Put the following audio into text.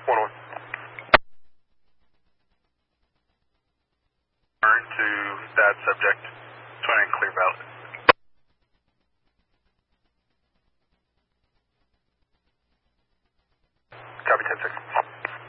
1-1. Turn to that subject. 20 clear ballot.